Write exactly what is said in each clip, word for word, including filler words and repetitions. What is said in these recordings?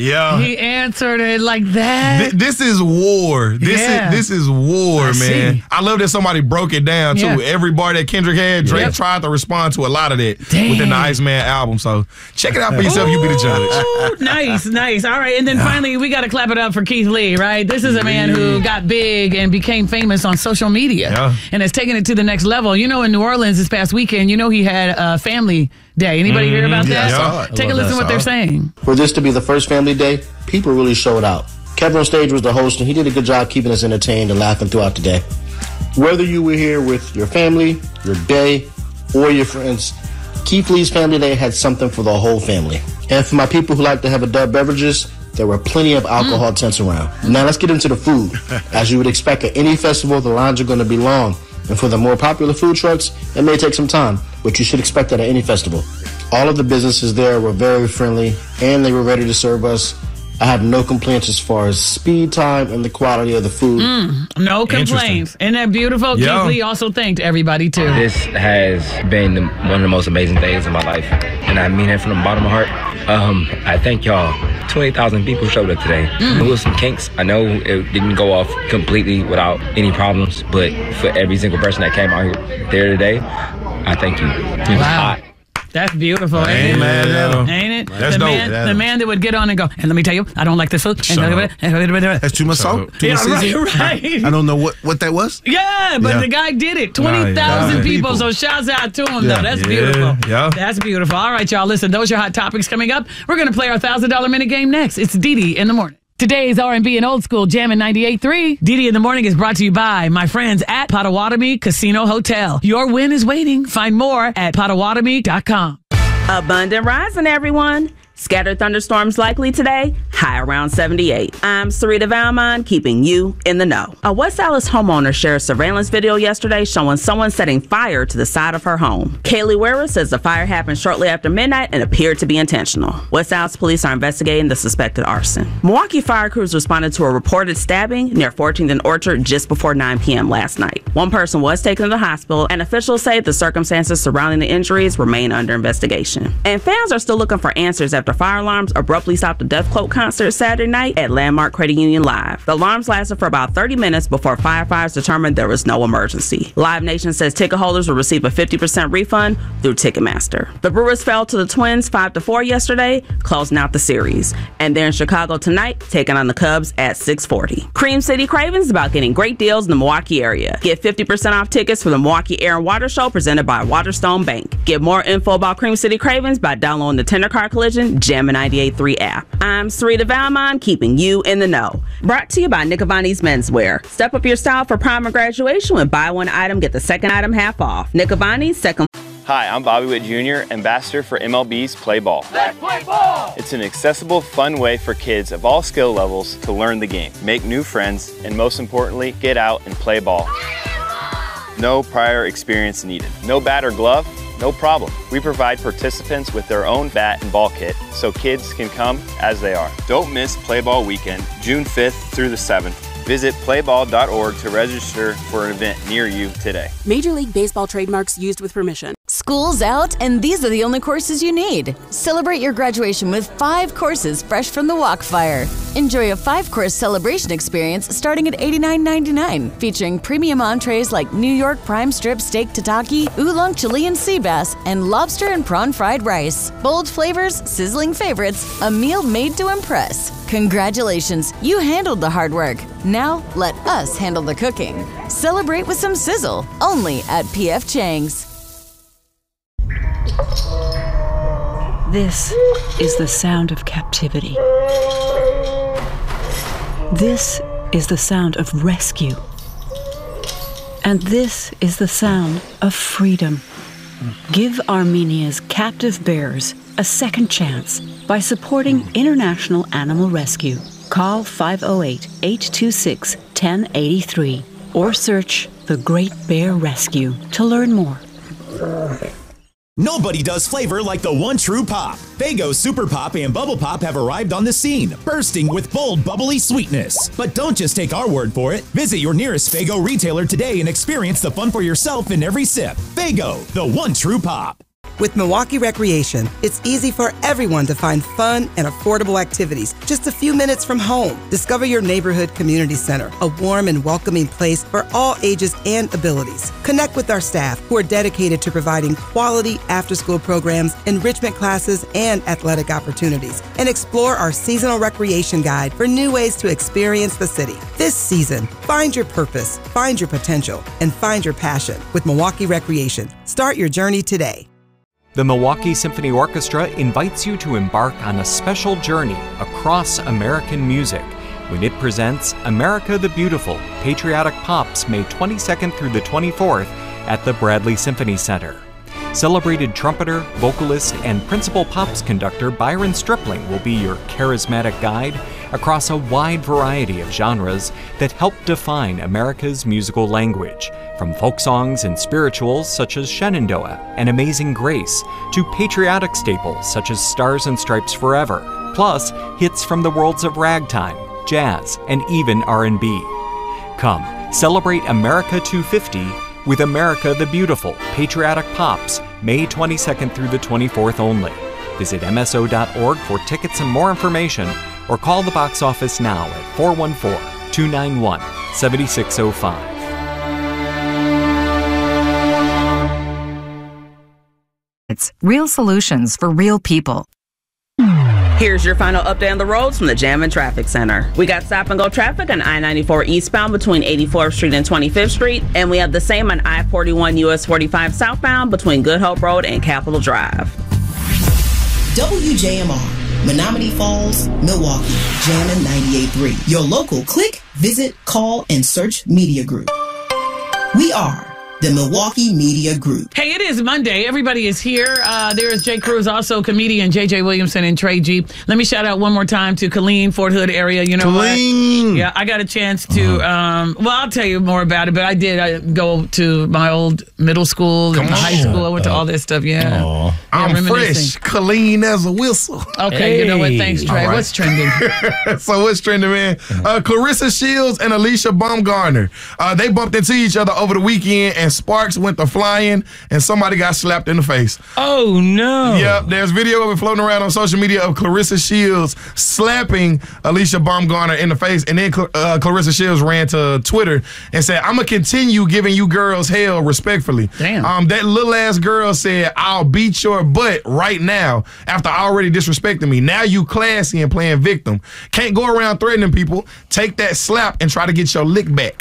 Yeah. He answered it like that. Th- this is war. This Yeah. is this is war, I man. see. I love that somebody broke it down, too. Yeah. Every bar that Kendrick had, Drake Yep. tried to respond to a lot of that Dang. within the Iceman album. So check it out for yourself. You be the judge. Ooh, nice, nice. All right, and then finally, we got to clap it up for Keith Lee, right? This is a man who got big and became famous on social media Yeah. and has taken it to the next level. You know, in New Orleans this past weekend, you know he had a family day. Anybody hear about Yeah, that? I saw it. Take I a love listen that. what they're saying. For this to be the first family day, people really showed out. Kevin on stage was the host, and he did a good job keeping us entertained and laughing throughout the day. Whether you were here with your family, your day, or your friends, Keith Lee's Family Day had something for the whole family. And for my people who like to have adult beverages, there were plenty of alcohol tents around. Now let's get into the food. As you would expect at any festival, the lines are going to be long. And for the more popular food trucks, it may take some time, but you should expect that at any festival. All of the businesses there were very friendly, and they were ready to serve us. I have no complaints as far as speed time and the quality of the food. No complaints. Isn't that beautiful? Yeah. Keith Lee also thanked everybody, too. This has been the, one of the most amazing days of my life, and I mean it from the bottom of my heart. Um, I thank y'all. twenty thousand people showed up today. There was some kinks. I know it didn't go off completely without any problems, but for every single person that came out here there today, I thank you. It was Wow. hot. That's beautiful, I ain't ain't it? mad at him. Ain't it? That's the dope. Man, That's the dope. man that would get on and go, and let me tell you, I don't like this food. Shut up. That's too much salt. Too Yeah, much right, seasoning. right. I don't know what, what that was. Yeah, but Yeah. the guy did it. twenty thousand Nah, yeah. people, People. so shouts out to him, Yeah. though. That's Yeah, beautiful. yeah. That's beautiful. All right, y'all, listen, those are your hot topics coming up. We're going to play our one thousand dollars minute game next. It's Didi in the morning. Today's R and B and Old School Jammin' ninety-eight point three. Didi in the Morning is brought to you by my friends at Potawatomi Casino Hotel. Your win is waiting. Find more at potawatomi dot com. Abundant rising, everyone. Scattered thunderstorms likely today, high around seventy-eight. I'm Sarita Valmont, keeping you in the know. A West Allis homeowner shared a surveillance video yesterday showing someone setting fire to the side of her home. Kaylee Wera says the fire happened shortly after midnight and appeared to be intentional. West Allis police are investigating the suspected arson. Milwaukee fire crews responded to a reported stabbing near fourteenth and Orchard just before nine p.m. last night. One person was taken to the hospital, and officials say the circumstances surrounding the injuries remain under investigation. And fans are still looking for answers after fire alarms abruptly stopped a Death Cloak concert Saturday night at Landmark Credit Union Live. The alarms lasted for about thirty minutes before firefighters determined there was no emergency. Live Nation says ticket holders will receive a fifty percent refund through Ticketmaster. The Brewers fell to the Twins five to four yesterday, closing out the series. And they're in Chicago tonight, taking on the Cubs at six forty. Cream City Cravings is about getting great deals in the Milwaukee area. Get fifty percent off tickets for the Milwaukee Air and Water Show presented by Waterstone Bank. Get more info about Cream City Cravings by downloading the Tender Car Collision Jammin' ninety-eight point three app. I'm Sarita Valmont, keeping you in the know. Brought to you by Nick Avani's Menswear. Step up your style for prom or graduation with buy one item, get the second item half off. Nick Avani's second. Hi, I'm Bobby Witt Junior, ambassador for M L B's Play Ball. Let's play ball! It's an accessible, fun way for kids of all skill levels to learn the game, make new friends, and most importantly, get out and play ball. No prior experience needed. No bat or glove? No problem. We provide participants with their own bat and ball kit so kids can come as they are. Don't miss Play Ball Weekend, June fifth through the seventh. Visit play ball dot org to register for an event near you today. Major League Baseball trademarks used with permission. School's out, and these are the only courses you need. Celebrate your graduation with five courses fresh from the Walkfire. Enjoy a five-course celebration experience starting at eighty-nine ninety-nine, featuring premium entrees like New York prime strip steak tataki, oolong Chilean sea bass, and lobster and prawn fried rice. Bold flavors, sizzling favorites, a meal made to impress. Congratulations, you handled the hard work. Now, let us handle the cooking. Celebrate with some sizzle, only at P F Chang's. This is the sound of captivity. This is the sound of rescue. And this is the sound of freedom. Give Armenia's captive bears a second chance by supporting International Animal Rescue. Call five oh eight, eight two six, one oh eight three or search The Great Bear Rescue to learn more. Nobody does flavor like the one true pop. Faygo Super Pop and Bubble Pop have arrived on the scene, bursting with bold, bubbly sweetness. But don't just take our word for it. Visit your nearest Faygo retailer today and experience the fun for yourself in every sip. Faygo, the one true pop. With Milwaukee Recreation, it's easy for everyone to find fun and affordable activities just a few minutes from home. Discover your neighborhood community center, a warm and welcoming place for all ages and abilities. Connect with our staff who are dedicated to providing quality after-school programs, enrichment classes, and athletic opportunities. And explore our seasonal recreation guide for new ways to experience the city. This season, find your purpose, find your potential, and find your passion with Milwaukee Recreation. Start your journey today. The Milwaukee Symphony Orchestra invites you to embark on a special journey across American music when it presents America the Beautiful, Patriotic Pops, May twenty-second through the twenty-fourth at the Bradley Symphony Center. Celebrated trumpeter, vocalist, and principal pops conductor Byron Stripling will be your charismatic guide across a wide variety of genres that help define America's musical language, from folk songs and spirituals such as Shenandoah and Amazing Grace to patriotic staples such as Stars and Stripes Forever, plus hits from the worlds of ragtime, jazz, and even R and B. Come, celebrate America two fifty with America the Beautiful, Patriotic Pops, May twenty-second through the twenty-fourth only. Visit M S O dot org for tickets and more information, or call the box office now at four one four, two nine one, seven six zero five. It's real solutions for real people. Here's your final update on the roads from the Jam and Traffic Center. We got stop and go traffic on I ninety-four eastbound between eighty-fourth Street and twenty-fifth Street, and we have the same on I forty-one U S forty-five southbound between Good Hope Road and Capitol Drive. W J M R, Menominee Falls, Milwaukee, Jammin' ninety-eight point three. Your local click, visit, call, and search media group. We are the Milwaukee Media Group. Hey, it is Monday. Everybody is here. Uh, there is Jay Cruz, also comedian J J Williamson and Trey G. Let me shout out one more time to Colleen, Fort Hood area. You know Colleen. what? Yeah, I got a chance to, uh-huh. um, well, I'll tell you more about it, but I did I go to my old middle school and high school. I went to all this stuff, yeah. yeah I'm fresh, clean as a whistle. Okay, hey. You know what? Thanks, Trey. Right. What's trending? So what's trending, man? Uh, Clarissa Shields and Alicia Baumgartner. Uh, they bumped into each other over the weekend, and sparks went to flying, and somebody got slapped in the face. Oh, no. Yep, there's video of it floating around on social media of Clarissa Shields slapping Alicia Baumgartner in the face, and then uh, Clarissa Shields ran to Twitter and said, I'm going to continue giving you girls hell respectfully. Damn. Um, that little ass girl said, I'll beat your butt right now after already disrespecting me. Now you classy and playing victim. Can't go around threatening people. Take that slap and try to get your lick back.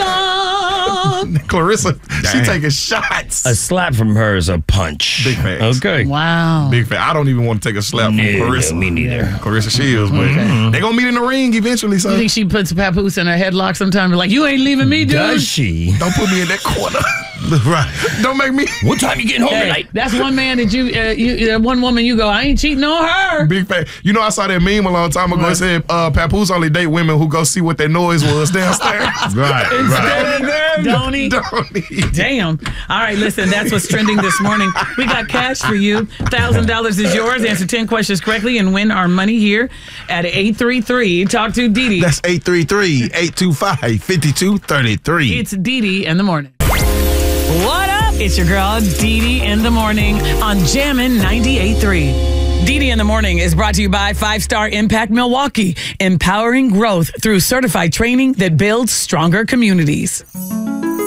Damn. Clarissa, Damn. she taking shots. A slap from her is a punch. Big facts. Okay. Wow. Big fact. I don't even want to take a slap no, from Clarissa. No, me neither. Clarissa Shields, but okay. they gonna meet in the ring eventually. So you think she puts Papoose in a headlock sometime? Be like, you ain't leaving me, dude. Does she? Don't put me in that corner. Right. Don't make me. What time you getting home hey, tonight? That's one man that you, uh, you uh, one woman you go, I ain't cheating on her. Big fact. You know, I saw that meme a long time ago. It said, uh, Papoose only date women who go see what that noise was downstairs. right. right. Don't he? Don't he? Damn. All right, listen, that's what's trending this morning. We got cash for you. one thousand dollars is yours. Answer ten questions correctly and win our money here at eight three three. Talk to Dee Dee. That's eight three three, eight two five, five two three three. It's Dee Dee in the morning. What up? It's your girl, Dee Dee in the morning on Jammin' ninety-eight point three. Dee Dee in the morning is brought to you by Five Star Impact Milwaukee, empowering growth through certified training that builds stronger communities.